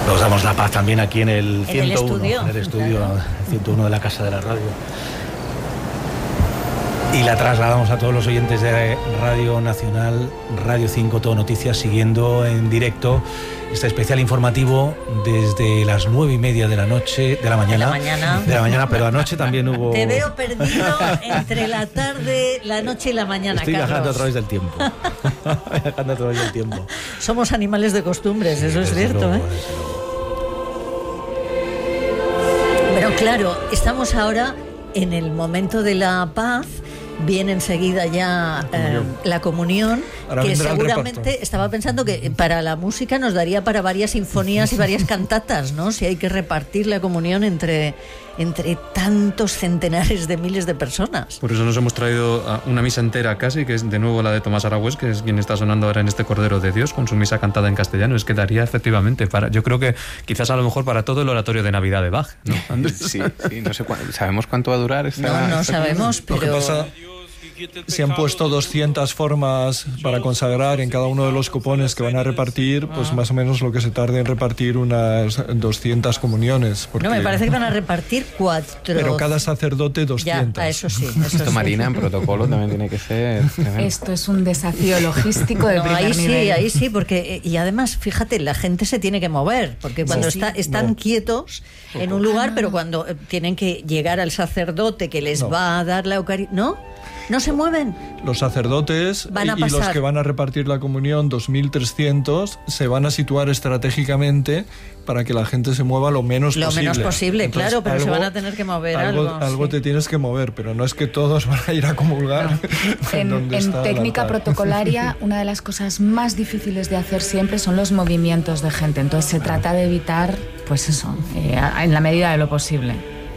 Nos damos la paz también aquí en el 101, en el estudio claro. 101 de la Casa de la Radio. Y la trasladamos a todos los oyentes de Radio Nacional, Radio 5, Todo Noticias, siguiendo en directo este especial informativo desde las 9:30 de la mañana, pero anoche también hubo... Te veo perdido entre la tarde, la noche y la mañana, Estoy Carlos. viajando a través del tiempo. Viajando a través del tiempo. Somos animales de costumbres, eso es cierto, Luego, ¿eh? Pero claro, estamos ahora en el momento de la paz. Viene enseguida ya la comunión, que seguramente estaba pensando que para la música nos daría para varias sinfonías y varias cantatas, ¿no? Si hay que repartir la comunión entre tantos centenares de miles de personas. Por eso nos hemos traído una misa entera casi, que es de nuevo la de Tomás Aragüés, que es quien está sonando ahora en este Cordero de Dios, con su misa cantada en castellano. Es que daría efectivamente para, yo creo que quizás a lo mejor para todo el oratorio de Navidad de Bach, ¿no, Andrés? Sí, no sé ¿sabemos cuánto va a durar esta? No sabemos, pero... Lo que pasa, se han puesto 200 formas para consagrar en cada uno de los cupones que van a repartir, pues más o menos lo que se tarde en repartir unas 200 comuniones. No, me parece que van a repartir 4. Pero cada sacerdote 200. Ya, eso sí. Esto, Marina, en protocolo también tiene que ser... Esto es un desafío logístico de primer nivel. Ahí sí, porque... Y además, fíjate, la gente se tiene que mover, porque cuando están quietos en un lugar, pero cuando tienen que llegar al sacerdote que les va a dar la Eucaristía... ¿No se mueven? Los sacerdotes y los que van a repartir la comunión, 2.300, se van a situar estratégicamente para que la gente se mueva lo menos posible. Lo menos posible, entonces, claro, pero se van a tener que mover algo sí. Te tienes que mover, pero no es que todos van a ir a comulgar. No. En técnica protocolaria, una de las cosas más difíciles de hacer siempre son los movimientos de gente. Entonces se trata de evitar, pues eso, en la medida de lo posible.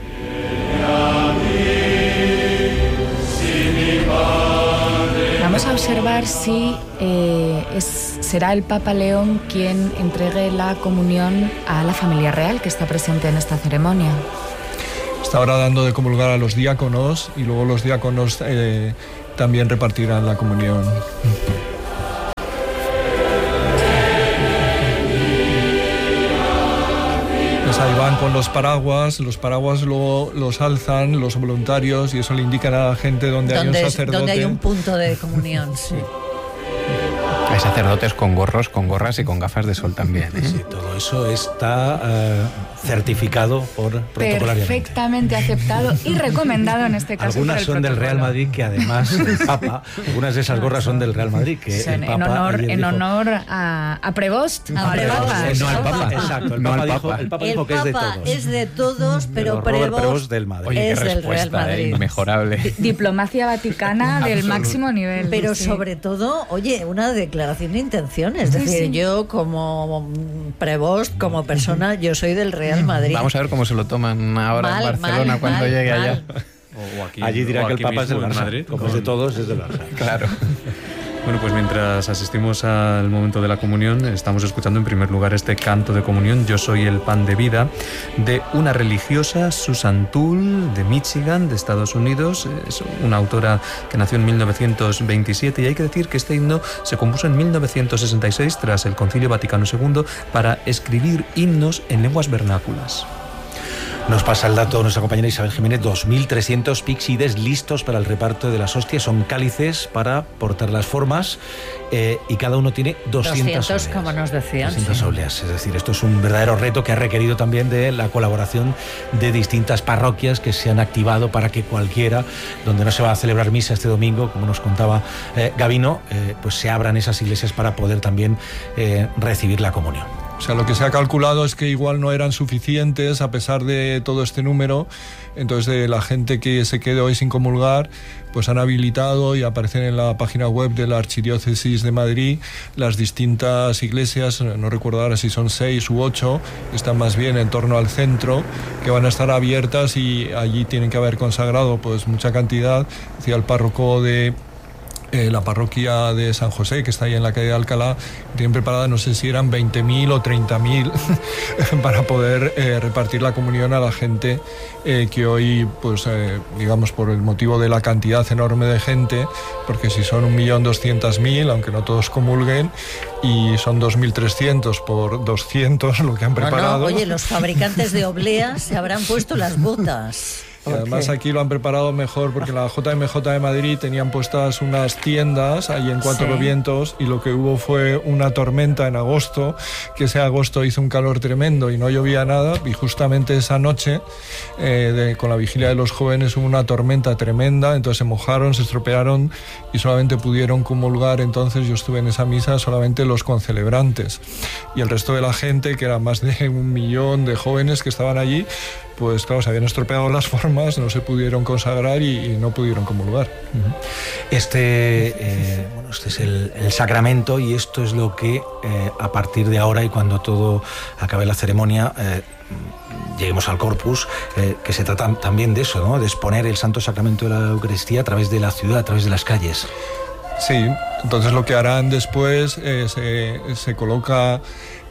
Vamos a observar si será el Papa León quien entregue la comunión a la familia real que está presente en esta ceremonia. Está ahora dando de comulgar a los diáconos y luego los diáconos también repartirán la comunión. Pues ahí van con los paraguas luego los alzan los voluntarios y eso le indican a la gente donde hay un sacerdote. Donde hay un punto de comunión, sí. Hay sacerdotes con gorros, con gorras y con gafas de sol también, ¿eh? Sí, todo eso está certificado por protocolariamente. Perfectamente aceptado y recomendado en este caso. Algunas son del Real Madrid, que además el Papa, algunas de esas gorras son del Real Madrid, que el Papa en honor a Prevost, no al Papa, exacto, el Papa dijo que es de todos. Es de todos, pero Prevost del Madrid. Oye, es del Real Madrid. Inmejorable. Diplomacia vaticana del máximo nivel. Pero sí. sobre todo, oye, una declaración de intenciones. Es decir, yo como Prevost, como persona, yo soy del Real Madrid. Vamos a ver cómo se lo toman ahora en Barcelona cuando llegue allá. O aquí, allí dirá que el Papa es del Barça, Madrid, como es de todos, es del Barça. Claro. Bueno, pues mientras asistimos al momento de la comunión, estamos escuchando en primer lugar este canto de comunión, Yo soy el pan de vida, de una religiosa, Susan Toole, de Michigan, de Estados Unidos. Es una autora que nació en 1927 y hay que decir que este himno se compuso en 1966 tras el Concilio Vaticano II para escribir himnos en lenguas vernáculas. Nos pasa el dato nuestra compañera Isabel Jiménez, 2.300 píxides listos para el reparto de las hostias. Son cálices para portar las formas y cada uno tiene 200 obleas. Como nos decían. 200 obleas. Es decir, esto es un verdadero reto que ha requerido también de la colaboración de distintas parroquias que se han activado para que cualquiera, donde no se va a celebrar misa este domingo, como nos contaba Gabino, pues se abran esas iglesias para poder también recibir la comunión. O sea, lo que se ha calculado es que igual no eran suficientes a pesar de todo este número. Entonces, de la gente que se quede hoy sin comulgar, pues han habilitado y aparecen en la página web de la Archidiócesis de Madrid las distintas iglesias, no recuerdo ahora si son 6 u 8, están más bien en torno al centro, que van a estar abiertas y allí tienen que haber consagrado pues mucha cantidad. Decía el párroco de la parroquia de San José, que está ahí en la calle de Alcalá, tienen preparada, no sé si eran 20.000 o 30.000 para poder repartir la comunión a la gente que hoy, pues digamos, por el motivo de la cantidad enorme de gente, porque si son 1.200.000, aunque no todos comulguen, y son 2.300 por 200 lo que han preparado. Oye, los fabricantes de obleas se habrán puesto las botas. Y además aquí lo han preparado mejor porque la JMJ de Madrid tenían puestas unas tiendas ahí en Cuatro Vientos, y lo que hubo fue una tormenta en agosto, que ese agosto hizo un calor tremendo y no llovía nada, y justamente esa noche con la vigilia de los jóvenes hubo una tormenta tremenda, entonces se mojaron, se estropearon y solamente pudieron comulgar. Entonces yo estuve en esa misa solamente los concelebrantes, y el resto de la gente, que era más de 1 millón de jóvenes que estaban allí, pues claro, se habían estropeado las formas, no se pudieron consagrar y no pudieron comulgar. Este es el sacramento, y esto es lo que a partir de ahora, y cuando todo acabe la ceremonia, lleguemos al Corpus, que se trata también de eso, ¿no? De exponer el Santo Sacramento de la Eucaristía a través de la ciudad, a través de las calles. Sí, entonces lo que harán después se coloca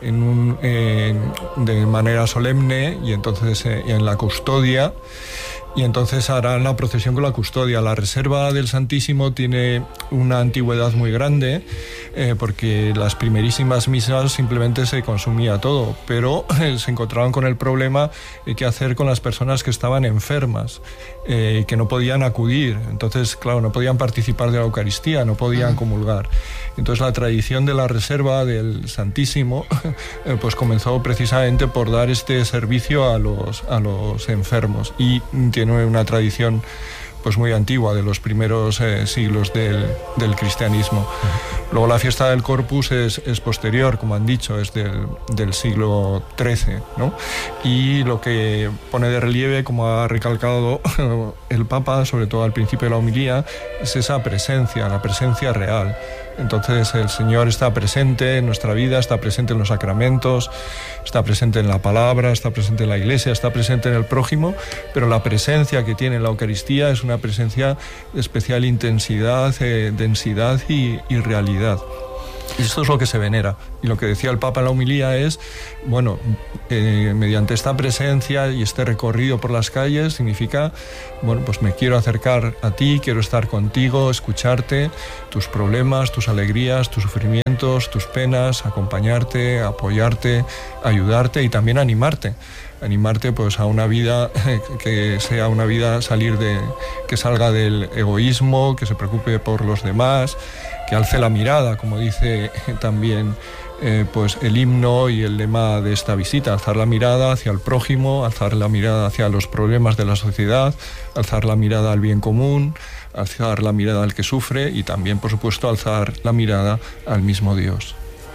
de manera solemne, y entonces en la custodia, y entonces harán la procesión con la custodia. La reserva del Santísimo tiene una antigüedad muy grande, porque las primerísimas misas simplemente se consumía todo, pero se encontraban con el problema de qué hacer con las personas que estaban enfermas, que no podían acudir. Entonces, claro, no podían participar de la Eucaristía, no podían comulgar. Entonces la tradición de la reserva del Santísimo pues comenzó precisamente por dar este servicio a los enfermos, y tiene una tradición pues muy antigua, de los primeros siglos del cristianismo. Luego la fiesta del Corpus es posterior, como han dicho, es del siglo XIII, ¿no? Y lo que pone de relieve, como ha recalcado el Papa, sobre todo al principio de la homilía, es esa presencia, la presencia real. Entonces el Señor está presente en nuestra vida, está presente en los sacramentos, está presente en la palabra, está presente en la iglesia, está presente en el prójimo, pero la presencia que tiene la Eucaristía es una presencia de especial intensidad, densidad y realidad. Y esto es lo que se venera. Y lo que decía el Papa en la homilía es, bueno, mediante esta presencia y este recorrido por las calles, significa, bueno, pues me quiero acercar a ti, quiero estar contigo, escucharte, tus problemas, tus alegrías, tus sufrimientos, tus penas, acompañarte, apoyarte, ayudarte y también animarte pues a una vida que sea una vida que salga del egoísmo, que se preocupe por los demás, que alce la mirada, como dice también pues el himno y el lema de esta visita: alzar la mirada hacia el prójimo, alzar la mirada hacia los problemas de la sociedad, alzar la mirada al bien común, alzar la mirada al que sufre, y también, por supuesto, alzar la mirada al mismo Dios.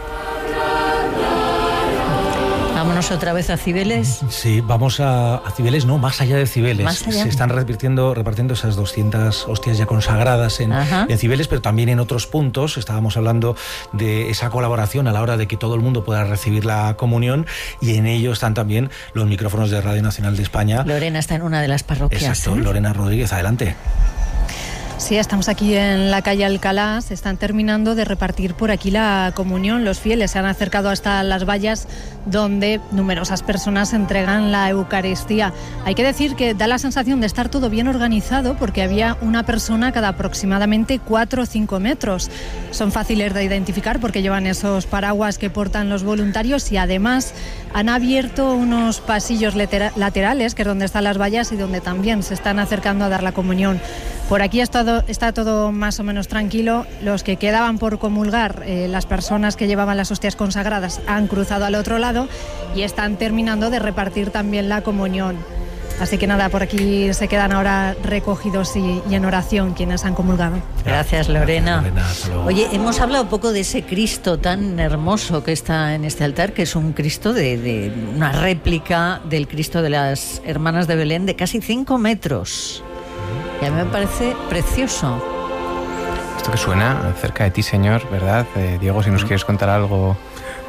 Vámonos otra vez a Cibeles. Sí, vamos a Cibeles, no, más allá de Cibeles. Más allá. Se están repartiendo esas 200 hostias ya consagradas en Cibeles, pero también en otros puntos. Estábamos hablando de esa colaboración a la hora de que todo el mundo pueda recibir la comunión, y en ello están también los micrófonos de Radio Nacional de España. Lorena está en una de las parroquias. Exacto, Lorena Rodríguez, adelante. Sí, estamos aquí en la calle Alcalá, se están terminando de repartir por aquí la comunión. Los fieles se han acercado hasta las vallas donde numerosas personas entregan la Eucaristía. Hay que decir que da la sensación de estar todo bien organizado, porque había una persona cada aproximadamente 4 o 5 metros. Son fáciles de identificar porque llevan esos paraguas que portan los voluntarios, y además han abierto unos pasillos laterales, que es donde están las vallas y donde también se están acercando a dar la comunión. Por aquí está todo más o menos tranquilo. Los que quedaban por comulgar, las personas que llevaban las hostias consagradas, han cruzado al otro lado y están terminando de repartir también la comunión. Así que nada, por aquí se quedan ahora recogidos y en oración quienes han comulgado. Gracias, Lorena. Oye, hemos hablado un poco de ese Cristo tan hermoso que está en este altar, que es un Cristo de una réplica del Cristo de las Hermanas de Belén de casi 5 metros. Y a mí me parece precioso. Esto que suena cerca de ti, Señor, ¿verdad? Diego, si nos quieres contar algo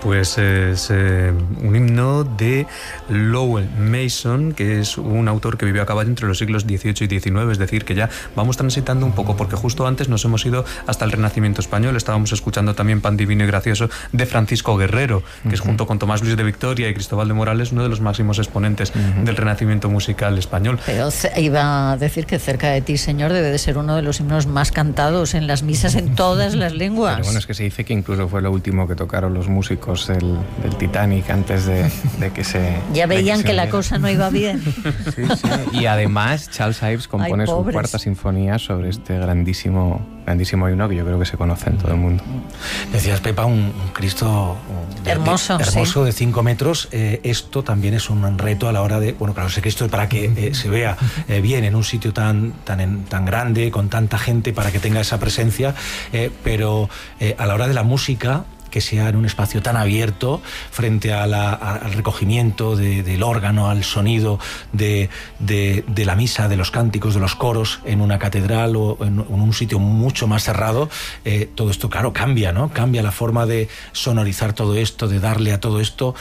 Pues es un himno de Lowell Mason, que es un autor que vivió a caballo entre los siglos XVIII y XIX, es decir, que ya vamos transitando un poco, porque justo antes nos hemos ido hasta el Renacimiento español. Estábamos escuchando también Pan Divino y Gracioso de Francisco Guerrero, que es junto con Tomás Luis de Victoria y Cristóbal de Morales uno de los máximos exponentes del Renacimiento musical español. Pero iba a decir que Cerca de ti, Señor, debe de ser uno de los himnos más cantados en las misas en todas las lenguas. Pero bueno, es que se dice que incluso fue lo último que tocaron los músicos del Titanic antes de que se... Ya veían que la cosa no iba bien. Sí, sí. Y además Charles Ives compone su cuarta sinfonía sobre este grandísimo himno que yo creo que se conoce en todo el mundo. Decías, Pepa, un Cristo hermoso sí, de 5 metros. Esto también es un reto a la hora de... Bueno, claro, ese Cristo para que se vea bien en un sitio tan grande, con tanta gente, para que tenga esa presencia, pero a la hora de la música, que sea en un espacio tan abierto frente al recogimiento del órgano, al sonido de la misa, de los cánticos, de los coros en una catedral o en un sitio mucho más cerrado, todo esto, claro, cambia, ¿no? Cambia la forma de sonorizar todo esto, de darle a todo esto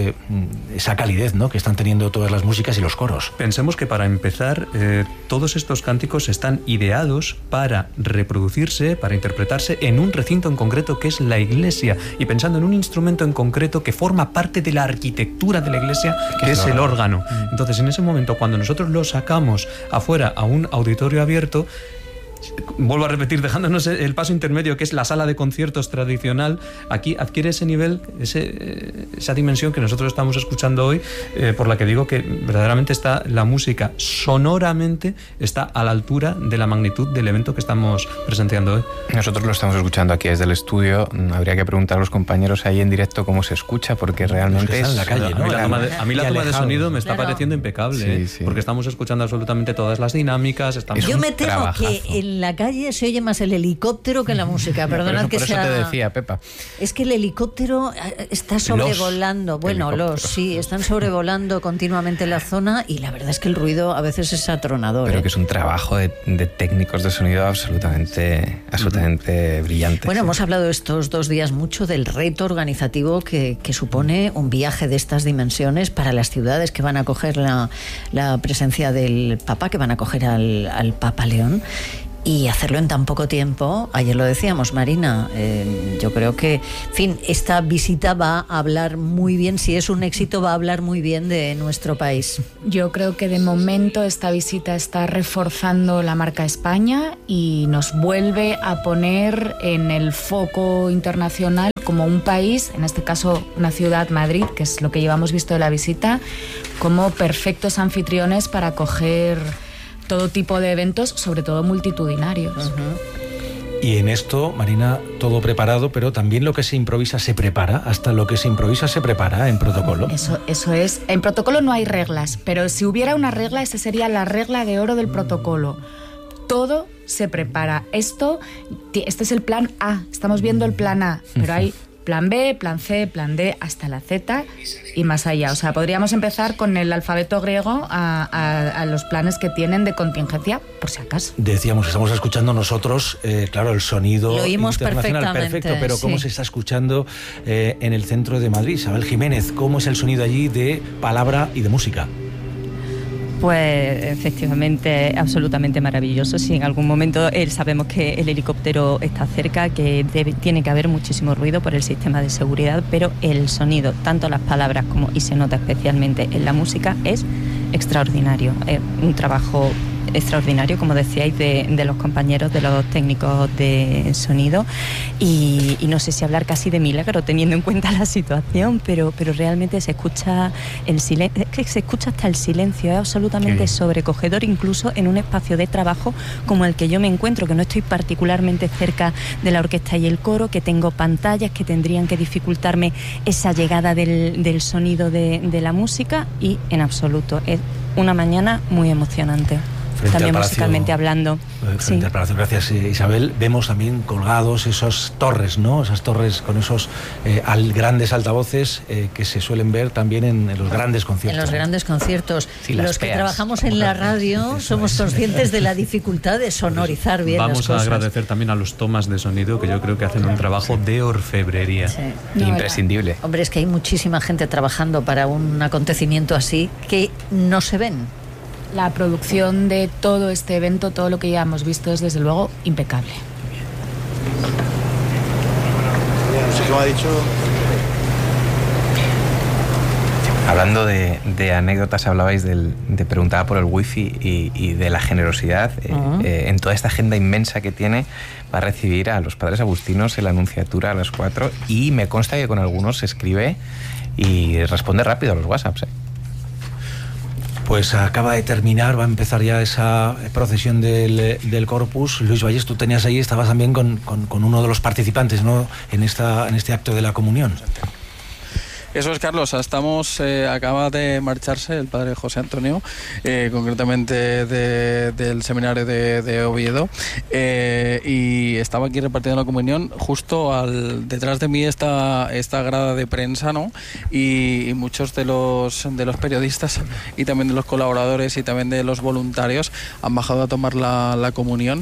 esa calidez, ¿no?, que están teniendo todas las músicas y los coros. Pensemos que para empezar, todos estos cánticos están ideados para reproducirse, para interpretarse en un recinto en concreto que es la iglesia, y pensando en un instrumento en concreto que forma parte de la arquitectura de la iglesia, que es el órgano. Entonces, en ese momento, cuando nosotros lo sacamos afuera a un auditorio abierto, vuelvo a repetir, dejándonos el paso intermedio, que es la sala de conciertos tradicional, aquí adquiere ese nivel, esa dimensión que nosotros estamos escuchando hoy, por la que digo que verdaderamente está la música, sonoramente está a la altura de la magnitud del evento que estamos presenciando hoy. Nosotros lo estamos escuchando aquí desde el estudio. Habría que preguntar a los compañeros ahí en directo cómo se escucha, porque realmente es en la calle, ¿no? A mí la toma de sonido me está pareciendo impecable, sí. Porque estamos escuchando absolutamente todas las dinámicas. Yo me temo que en la calle se oye más el helicóptero que la música. Perdonad que sea... Por eso te decía, Pepa. Es que el helicóptero está sobrevolando. Están sobrevolando continuamente la zona, y la verdad es que el ruido a veces es atronador. Pero que es un trabajo de técnicos de sonido absolutamente brillante. Bueno, hemos hablado estos 2 días mucho del reto organizativo que supone un viaje de estas dimensiones para las ciudades que van a acoger la presencia del Papa, que van a acoger al Papa León. Y hacerlo en tan poco tiempo, ayer lo decíamos, Marina, yo creo que, en fin, esta visita va a hablar muy bien, si es un éxito, va a hablar muy bien de nuestro país. Yo creo que de momento esta visita está reforzando la marca España y nos vuelve a poner en el foco internacional como un país, en este caso una ciudad, Madrid, que es lo que llevamos visto de la visita, como perfectos anfitriones para acoger todo tipo de eventos, sobre todo multitudinarios. Y en esto, Marina, todo preparado, pero también lo que se improvisa se prepara. Hasta lo que se improvisa se prepara en protocolo. Eso es. En protocolo no hay reglas, pero si hubiera una regla, esa sería la regla de oro del protocolo. Todo se prepara. Este es el plan A. Estamos viendo el plan A, pero hay plan B, plan C, plan D, hasta la Z y más allá. O sea, podríamos empezar con el alfabeto griego a los planes que tienen de contingencia, por si acaso. Decíamos, estamos escuchando nosotros, claro, el sonido lo oímos internacional perfecto, pero ¿cómo se está escuchando en el centro de Madrid? Isabel Jiménez, ¿cómo es el sonido allí de palabra y de música? Pues efectivamente, absolutamente maravilloso. Si en algún momento sabemos que el helicóptero está cerca, que tiene que haber muchísimo ruido por el sistema de seguridad, pero el sonido, tanto las palabras como, y se nota especialmente en la música, es extraordinario. Es un trabajo extraordinario, como decíais, de los compañeros, de los técnicos de sonido, y no sé si hablar casi de milagro teniendo en cuenta la situación, pero realmente se escucha el silencio, es que se escucha hasta el silencio, es absolutamente sobrecogedor, incluso en un espacio de trabajo como el que yo me encuentro, que no estoy particularmente cerca de la orquesta y el coro, que tengo pantallas que tendrían que dificultarme esa llegada del sonido de la música, y en absoluto es una mañana muy emocionante. también musicalmente hablando. Frente al Palacio. Gracias, Isabel. Vemos también colgados esas torres, ¿no? Esas torres con esos grandes altavoces que se suelen ver también en los grandes conciertos. En los grandes conciertos. Sí, los que trabajamos en la radio somos conscientes de la dificultad de sonorizar bien las cosas. Vamos a agradecer también a los tomas de sonido, que yo creo que hacen un trabajo de orfebrería. Sí. Imprescindible. Hombre, es que hay muchísima gente trabajando para un acontecimiento así que no se ven. La producción de todo este evento, todo lo que ya hemos visto, es desde luego impecable. No sé qué me ha dicho. Hablando de anécdotas, hablabais de preguntar por el wifi y de la generosidad. En toda esta agenda inmensa que tiene, va a recibir a los padres agustinos en la Anunciatura a las 4, y me consta que con algunos se escribe y responde rápido a los WhatsApps. Pues acaba de terminar, va a empezar ya esa procesión del Corpus. Luis Valles, tú tenías ahí, estabas también con uno de los participantes, ¿no?, en este acto de la comunión. Eso es, Carlos. Acaba de marcharse el padre José Antonio, concretamente del seminario de Oviedo, y estaba aquí repartiendo la comunión. Justo detrás de mí esta grada de prensa, ¿no? Y muchos de los periodistas y también de los colaboradores y también de los voluntarios han bajado a tomar la comunión,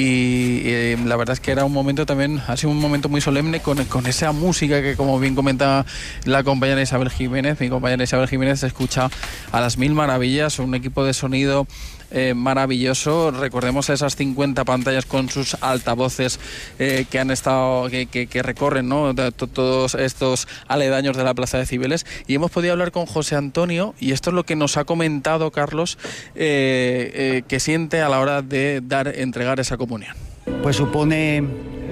y la verdad es que era un momento también, ha sido un momento muy solemne con esa música que, como bien comenta mi compañera Isabel Jiménez, se escucha a las mil maravillas, un equipo de sonido maravilloso. Recordemos esas 50 pantallas con sus altavoces que han estado, que recorren, ¿no?, todos estos aledaños de la Plaza de Cibeles, y hemos podido hablar con José Antonio, y esto es lo que nos ha comentado Carlos, que siente a la hora de entregar esa comunión. Pues supone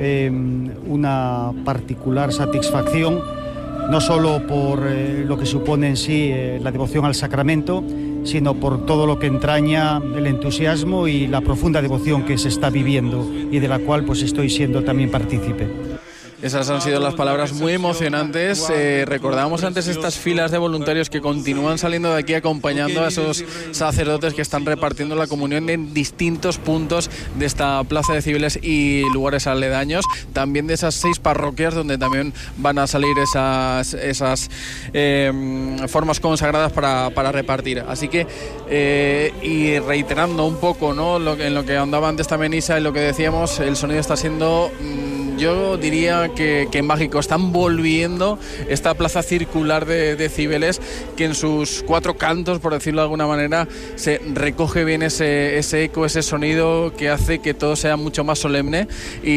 una particular satisfacción, no solo por lo que supone en sí la devoción al sacramento, sino por todo lo que entraña el entusiasmo y la profunda devoción que se está viviendo y de la cual pues estoy siendo también partícipe. Esas han sido las palabras muy emocionantes. Recordábamos antes estas filas de voluntarios que continúan saliendo de aquí acompañando a esos sacerdotes que están repartiendo la comunión en distintos puntos de esta Plaza de Cibeles y lugares aledaños. También de esas 6 parroquias donde también van a salir esas formas consagradas para repartir. Así que, y reiterando un poco, ¿no?, en lo que andaba antes también Isa, y lo que decíamos, el sonido está siendo... yo diría que mágico. Están volviendo esta plaza circular de Cibeles, que en sus 4 cantos, por decirlo de alguna manera, se recoge bien ese eco, ese sonido que hace que todo sea mucho más solemne,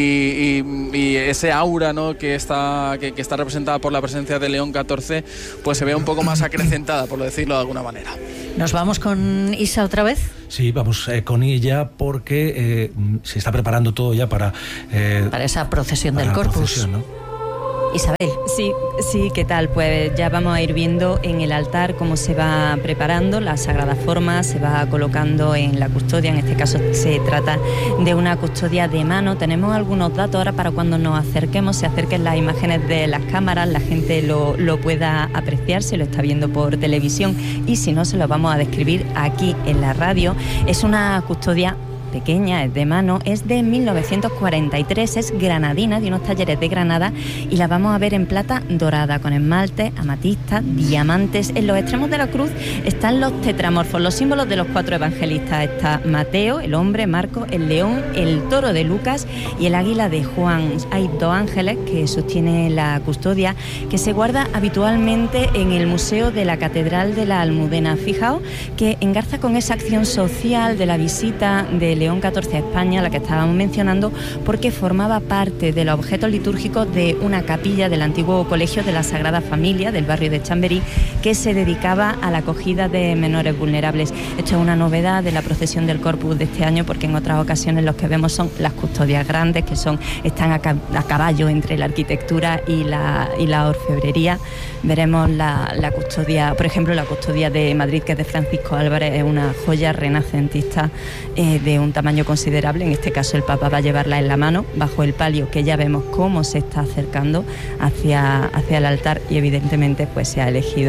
y ese aura, ¿no?, que está representada por la presencia de León XIV, pues se ve un poco más acrecentada, por decirlo de alguna manera. ¿Nos vamos con Isa otra vez? Sí, vamos con ella, porque se está preparando todo ya para esa procesión del Corpus, ¿no? Isabel. Sí, ¿qué tal? Pues ya vamos a ir viendo en el altar cómo se va preparando la Sagrada Forma, se va colocando en la custodia. En este caso se trata de una custodia de mano. Tenemos algunos datos ahora para cuando nos acerquemos, se acerquen las imágenes de las cámaras, la gente lo pueda apreciar, se lo está viendo por televisión, y si no, se lo vamos a describir aquí en la radio. Es una custodia pequeña, es de mano, es de 1943, es granadina, de unos talleres de Granada, y la vamos a ver en plata dorada, con esmalte, amatista, diamantes. En los extremos de la cruz están los tetramorfos, los símbolos de los 4 evangelistas. Está Mateo, el hombre, Marcos, el león, el toro de Lucas y el águila de Juan. Hay 2 ángeles que sostienen la custodia, que se guarda habitualmente en el Museo de la Catedral de la Almudena. Fijaos que engarza con esa acción social de la visita de León XIV a España, la que estábamos mencionando, porque formaba parte de los objetos litúrgicos de una capilla del antiguo Colegio de la Sagrada Familia del barrio de Chamberí, que se dedicaba a la acogida de menores vulnerables. Esto es una novedad de la procesión del Corpus de este año, porque en otras ocasiones los que vemos son las custodias grandes, que están a caballo entre la arquitectura y la orfebrería. Veremos la custodia, por ejemplo, la custodia de Madrid, que es de Francisco Álvarez, es una joya renacentista de un tamaño considerable. En este caso el Papa va a llevarla en la mano bajo el palio, que ya vemos cómo se está acercando hacia el altar, y evidentemente pues se ha elegido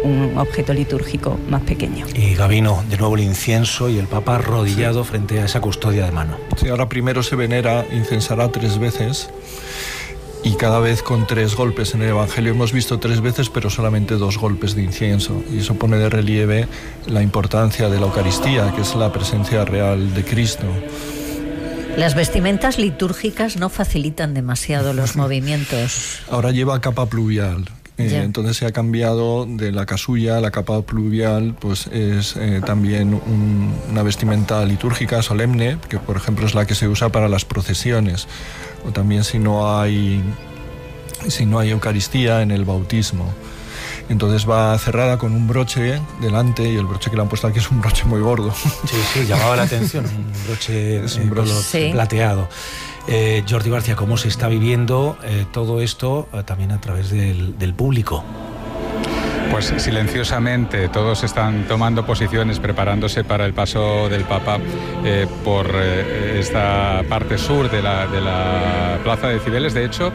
un objeto litúrgico más pequeño. Y Gabino, de nuevo el incienso y el Papa arrodillado frente a esa custodia de mano. Sí, ahora primero se venera, incensará 3 veces. Y cada vez con 3 golpes. En el Evangelio hemos visto 3 veces, pero solamente 2 golpes de incienso. Y eso pone de relieve la importancia de la Eucaristía, que es la presencia real de Cristo. Las vestimentas litúrgicas no facilitan demasiado los movimientos. Ahora lleva capa pluvial. Entonces se ha cambiado de la casulla. La capa pluvial pues es también una vestimenta litúrgica solemne, que por ejemplo es la que se usa para las procesiones, o también si no hay Eucaristía en el bautismo. Entonces va cerrada con un broche delante, y el broche que le han puesto aquí es un broche muy gordo. Sí, llamaba la atención, un broche plateado. Jordi García, ¿cómo se está viviendo todo esto también a través del público? Pues silenciosamente todos están tomando posiciones, preparándose para el paso del Papa por esta parte sur de la Plaza de Cibeles. De hecho,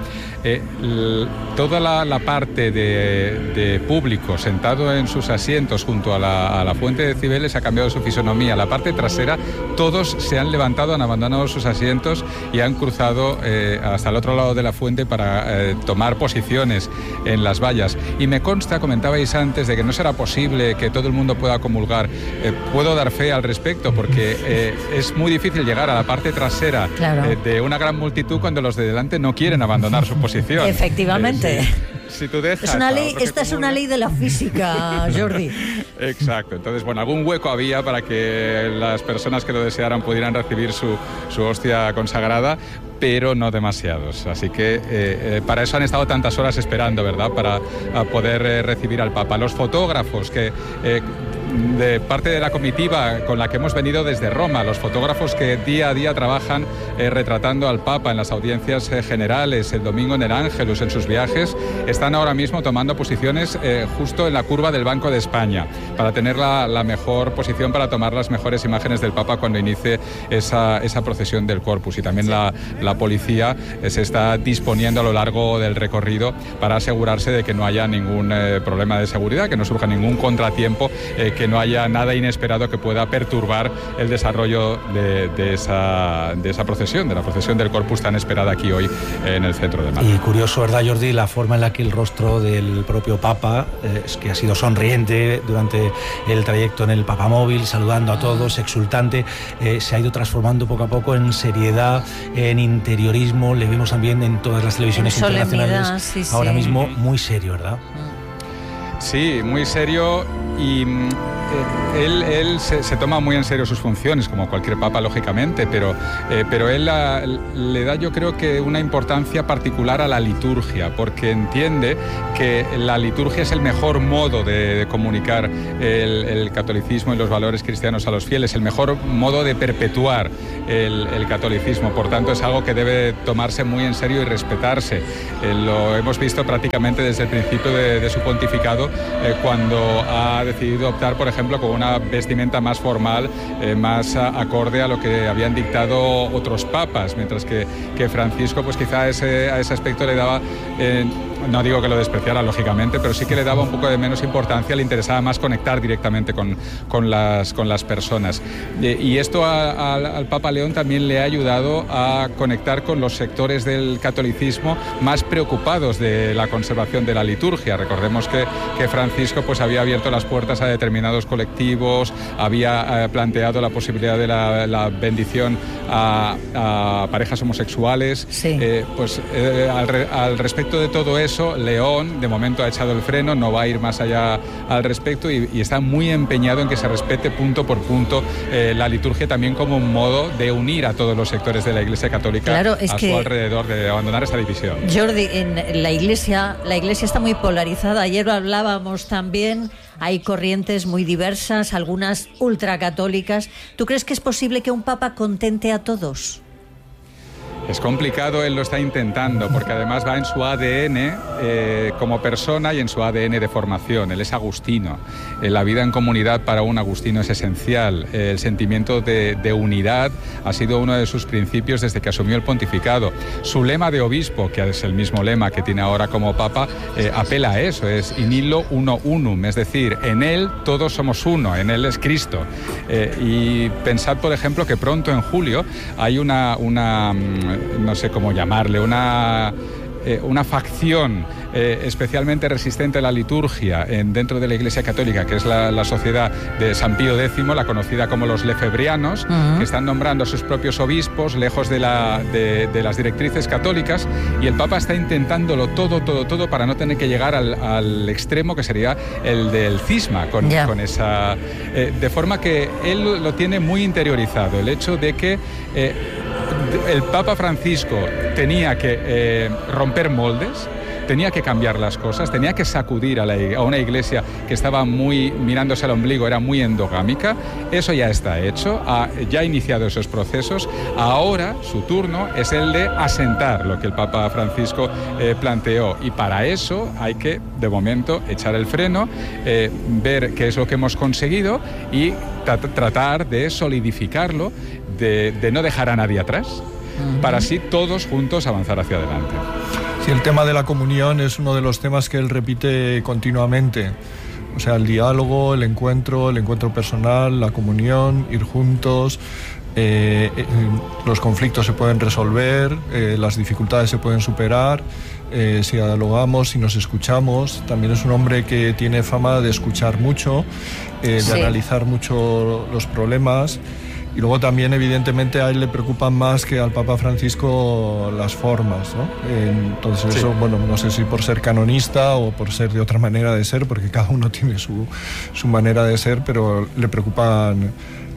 toda la parte de público sentado en sus asientos junto a la fuente de Cibeles ha cambiado su fisonomía. La parte trasera, todos se han levantado, han abandonado sus asientos y han cruzado hasta el otro lado de la fuente para tomar posiciones en las vallas. Y me consta, comentabais antes, de que no será posible que todo el mundo pueda comulgar. Puedo dar fe al respecto, porque es muy difícil llegar a la parte trasera de una gran multitud cuando los de delante no quieren abandonar su posición. Efectivamente. Si tú dejas, esta es una ley de la física, Jordi. Exacto. Entonces, bueno, algún hueco había para que las personas que lo desearan pudieran recibir su hostia consagrada, pero no demasiados. Así que para eso han estado tantas horas esperando, ¿verdad?, para poder recibir al Papa. Los fotógrafos que de parte de la comitiva con la que hemos venido desde Roma, los fotógrafos que día a día trabajan retratando al Papa en las audiencias generales, el domingo en el Ángelus, en sus viajes, están ahora mismo tomando posiciones justo en la curva del Banco de España, para tener la mejor posición para tomar las mejores imágenes del Papa cuando inicie esa procesión del Corpus. Y también la policía se está disponiendo a lo largo del recorrido para asegurarse de que no haya ningún problema de seguridad, que no surja ningún contratiempo, que no haya nada inesperado que pueda perturbar el desarrollo de esa procesión, de la procesión del Corpus tan esperada aquí hoy en el centro de Málaga. Y curioso, ¿verdad, Jordi?, la forma en la que el rostro del propio Papa es que ha sido sonriente durante el trayecto en el Papamóvil, saludando a todos, exultante, se ha ido transformando poco a poco en seriedad, en interiorismo. Le vemos también en todas las televisiones internacionales ahora mismo muy serio, ¿verdad? Sí, muy serio, y él se toma muy en serio sus funciones, como cualquier papa, lógicamente, pero él le da, yo creo, que una importancia particular a la liturgia, porque entiende que la liturgia es el mejor modo de comunicar el catolicismo y los valores cristianos a los fieles, el mejor modo de perpetuar el catolicismo. Por tanto, es algo que debe tomarse muy en serio y respetarse. Lo hemos visto prácticamente desde el principio de su pontificado, cuando ha decidido optar, por ejemplo, con una vestimenta más formal, más acorde a lo que habían dictado otros papas, mientras que Francisco, pues quizá a ese aspecto le daba, no digo que lo despreciara, lógicamente, pero sí que le daba un poco de menos importancia, le interesaba más conectar directamente con las personas. Y esto al Papa León también le ha ayudado a conectar con los sectores del catolicismo más preocupados de la conservación de la liturgia. Recordemos que Francisco pues había abierto las puertas a determinados colectivos, había planteado la posibilidad de la bendición a parejas homosexuales. Sí. Al respecto de todo eso, León de momento ha echado el freno, no va a ir más allá al respecto, y está muy empeñado en que se respete punto por punto la liturgia, también como un modo de unir a todos los sectores de la Iglesia Católica su alrededor, de abandonar esa división. Jordi, en la Iglesia está muy polarizada. Ayer lo hablábamos también, hay corrientes muy diversas, algunas ultracatólicas. ¿Tú crees que es posible que un papa contente a todos? Es complicado, él lo está intentando, porque además va en su ADN como persona y en su ADN de formación. Él es agustino. La vida en comunidad para un agustino es esencial. El sentimiento de unidad ha sido uno de sus principios desde que asumió el pontificado. Su lema de obispo, que es el mismo lema que tiene ahora como papa, apela a eso, es in illo uno unum, es decir, en él todos somos uno, en él es Cristo. Y pensad, por ejemplo, que pronto en julio hay una no sé cómo llamarle, una facción especialmente resistente a la liturgia dentro de la Iglesia Católica, que es la Sociedad de San Pío X, la conocida como los lefebrianos, que están nombrando a sus propios obispos lejos de las directrices católicas, y el Papa está intentándolo todo para no tener que llegar al extremo que sería el del cisma con esa... de forma que él lo tiene muy interiorizado, el hecho de que el Papa Francisco tenía que romper moldes, tenía que cambiar las cosas, tenía que sacudir a una iglesia que estaba muy mirándose al ombligo, era muy endogámica. Eso ya está hecho, ya ha iniciado esos procesos. Ahora su turno es el de asentar lo que el Papa Francisco planteó, y para eso hay que, de momento, echar el freno, ver qué es lo que hemos conseguido y tratar de solidificarlo, de no dejar a nadie atrás, para así todos juntos avanzar hacia adelante. Sí, el tema de la comunión es uno de los temas que él repite continuamente. O sea, el diálogo, el encuentro personal, la comunión, ir juntos. Los conflictos se pueden resolver, las dificultades se pueden superar, si dialogamos, si nos escuchamos. También es un hombre que tiene fama de escuchar mucho, de analizar mucho los problemas. Y luego también, evidentemente, a él le preocupan más que al Papa Francisco las formas, ¿no? Entonces eso, bueno, no sé si por ser canonista o por ser de otra manera de ser, porque cada uno tiene su manera de ser, pero le preocupan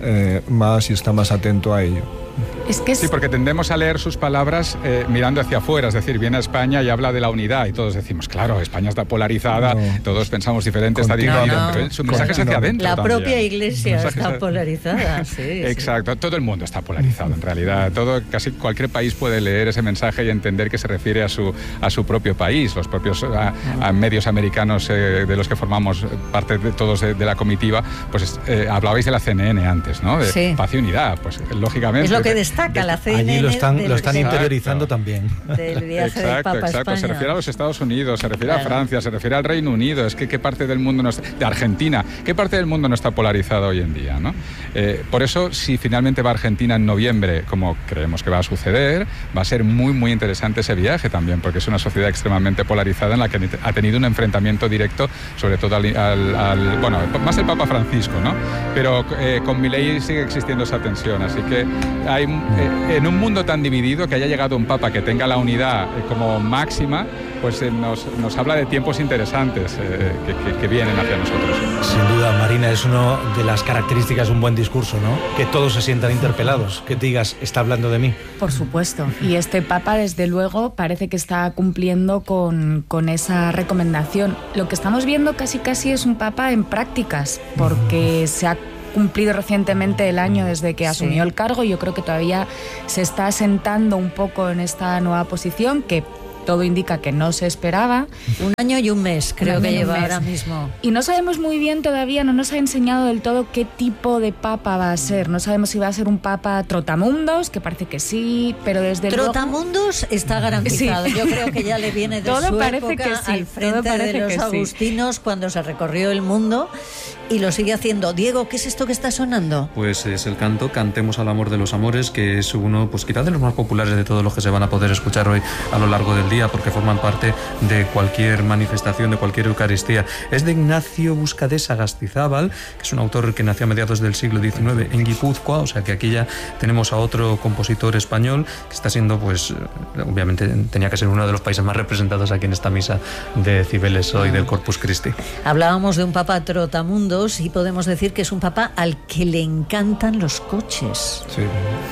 más y está más atento a ello. Sí, porque tendemos a leer sus palabras mirando hacia afuera, es decir, viene a España y habla de la unidad y todos decimos, claro, España está polarizada, todos pensamos diferente, está dividida, pero su mensaje es hacia adentro. La también. Propia Iglesia está polarizada, sí. Exacto, todo el mundo está polarizado en realidad, casi cualquier país puede leer ese mensaje y entender que se refiere a su propio país, los propios a medios americanos de los que formamos parte de todos de la comitiva, pues hablabais de la CNN antes, ¿no? De paz y unidad, pues lógicamente. Es lo que destaca la CNN. Allí lo están interiorizando también. Del viaje del Papa a España. Se refiere a los Estados Unidos, se refiere a Francia, se refiere al Reino Unido. Es que qué parte del mundo no está, de Argentina, qué parte del mundo no está polarizada hoy en día, ¿no? Por eso, si finalmente va a Argentina en noviembre, como creemos que va a suceder, va a ser muy, muy interesante ese viaje también, porque es una sociedad extremadamente polarizada en la que ha tenido un enfrentamiento directo, sobre todo bueno, más el Papa Francisco, ¿no? Pero con Milei sigue existiendo esa tensión, así que hay en un mundo tan dividido, que haya llegado un Papa que tenga la unidad como máxima, pues nos habla de tiempos interesantes que vienen hacia nosotros. Sin duda, Marina, es una de las características de un buen discurso, ¿no? Que todos se sientan interpelados, que te digas, está hablando de mí. Por supuesto, y este Papa, desde luego, parece que está cumpliendo con esa recomendación. Lo que estamos viendo casi es un Papa en prácticas, porque se ha cumplido recientemente el año desde que asumió el cargo, y yo creo que todavía se está asentando un poco en esta nueva posición que todo indica que no se esperaba. 1 año y 1 mes creo que lleva ahora mismo. Y no sabemos muy bien todavía, no nos ha enseñado del todo qué tipo de papa va a ser. No sabemos si va a ser un papa trotamundos, que parece que sí, pero desde luego... Trotamundos está garantizado. Sí. Yo creo que ya le viene de todo su parece época que sí, al frente de los agustinos cuando se recorrió el mundo, y lo sigue haciendo. Diego, ¿qué es esto que está sonando? Pues es el canto Cantemos al amor de los amores, que es uno, pues quizás de los más populares de todos los que se van a poder escuchar hoy a lo largo del día, porque forman parte de cualquier manifestación, de cualquier Eucaristía. Es de Ignacio Buscadé Sagastizábal, que es un autor que nació a mediados del siglo XIX en Guipúzcoa, o sea que aquí ya tenemos a otro compositor español que está siendo, pues, obviamente tenía que ser uno de los países más representados aquí en esta misa de Cibeles hoy del Corpus Christi. Hablábamos de un papa trotamundos y podemos decir que es un papa al que le encantan los coches. Sí.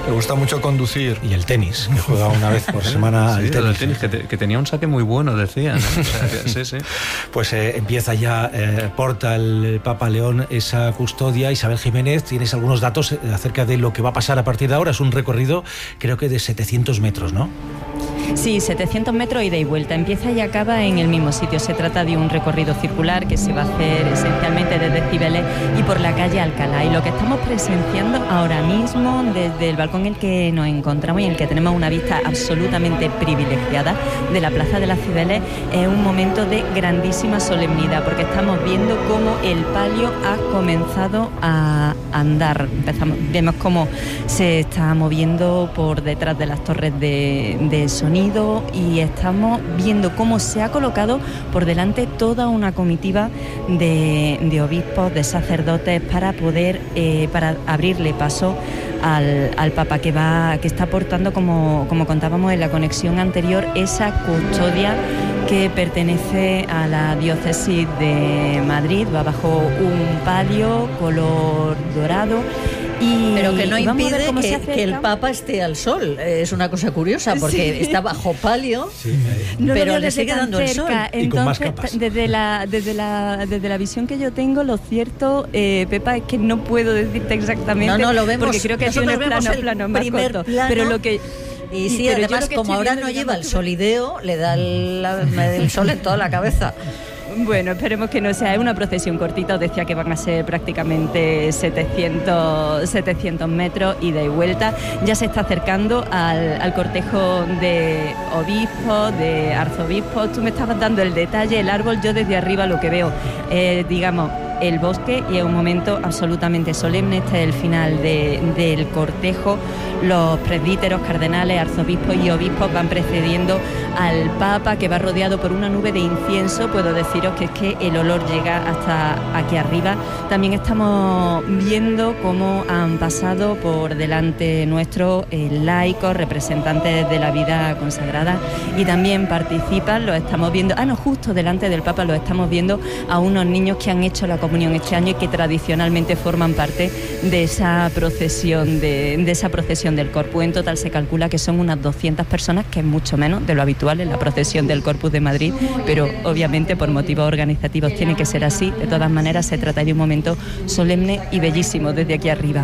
Le gusta mucho conducir. Y el tenis, que juega una vez por semana al tenis. El tenis que tenía un saque muy bueno, decían. O sea, sí. Pues empieza ya, porta el Papa León esa custodia. Isabel Jiménez, ¿tienes algunos datos acerca de lo que va a pasar a partir de ahora? Es un recorrido, creo que de 700 metros, ¿no? Sí, 700 metros ida y vuelta. Empieza y acaba en el mismo sitio. Se trata de un recorrido circular que se va a hacer esencialmente desde Cibeles y por la calle Alcalá. Y lo que estamos presenciando ahora mismo desde el balcón en el que nos encontramos y en el que tenemos una vista absolutamente privilegiada de la Plaza de las Cibeles es un momento de grandísima solemnidad, porque estamos viendo cómo el palio ha comenzado a andar. Vemos cómo se está moviendo por detrás de las torres de sonido y estamos viendo cómo se ha colocado por delante toda una comitiva de obispos, de sacerdotes para poder para abrirle paso al Papa que está portando, como contábamos en la conexión anterior, esa custodia que pertenece a la diócesis de Madrid. Va bajo un palio color dorado. Pero que no impide que el Papa esté al sol. Es una cosa curiosa, porque está bajo palio, pero le sigue dando el sol. Entonces, y con más capas. Desde la visión que yo tengo, lo cierto, Pepa, es que no puedo decirte exactamente. No, lo vemos. Porque creo que tiene plano más corto. Pero lo que... Y sí, además, como ahora no lleva el solideo, le da el sol en toda la cabeza. Bueno, esperemos que no sea. Es una procesión cortita, os decía que van a ser prácticamente 700 metros ida y vuelta. Ya se está acercando al cortejo de obispos, de arzobispos. Tú me estabas dando el detalle, el árbol. Yo desde arriba lo que veo, digamos, el bosque, y es un momento absolutamente solemne. Este es el final del cortejo. Los presbíteros, cardenales, arzobispos y obispos van precediendo al Papa, que va rodeado por una nube de incienso. Puedo deciros que es que el olor llega hasta aquí arriba. También estamos viendo cómo han pasado por delante nuestro laicos, representantes de la vida consagrada, y también participan, lo estamos viendo, justo delante del Papa lo estamos viendo a unos niños que han hecho la comunión este año y que tradicionalmente forman parte de esa procesión del Corpus. En total se calcula que son unas 200 personas, que es mucho menos de lo habitual en la procesión del Corpus de Madrid, pero obviamente por motivos organizativos tiene que ser así. De todas maneras, se trata de un momento solemne y bellísimo desde aquí arriba.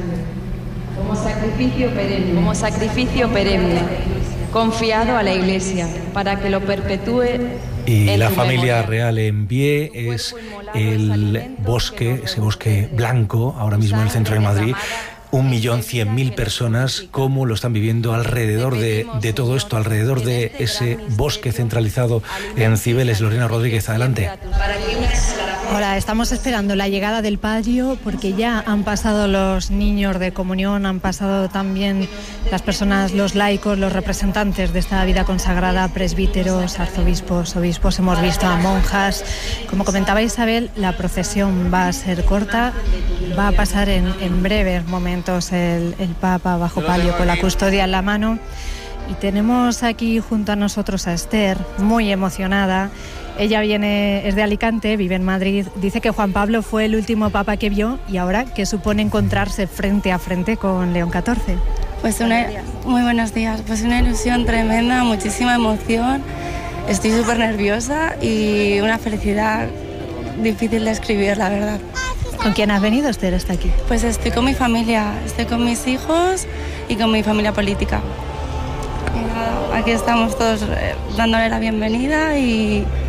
Como sacrificio perenne, confiado a la Iglesia, para que lo perpetúe. Y la familia real en pie es el bosque, ese bosque blanco, ahora mismo en el centro de Madrid. 1.100.000 personas, ¿cómo lo están viviendo alrededor de todo esto, alrededor de ese bosque centralizado en Cibeles? Lorena Rodríguez, adelante. Hola, estamos esperando la llegada del palio, porque ya han pasado los niños de comunión, han pasado también las personas, los laicos, los representantes de esta vida consagrada, presbíteros, arzobispos, obispos, hemos visto a monjas. Como comentaba Isabel, la procesión va a ser corta, va a pasar en breves momentos el Papa bajo palio con la custodia en la mano. Y tenemos aquí junto a nosotros a Esther, muy emocionada. Ella es de Alicante, vive en Madrid. Dice que Juan Pablo fue el último papa que vio, y ahora que supone encontrarse frente a frente con León XIV. Pues muy buenos días. Pues una ilusión tremenda, muchísima emoción. Estoy súper nerviosa y una felicidad difícil de escribir, la verdad. ¿Con quién has venido, Esther, hasta aquí? Pues estoy con mi familia, estoy con mis hijos y con mi familia política. Y nada, aquí estamos todos dándole la bienvenida y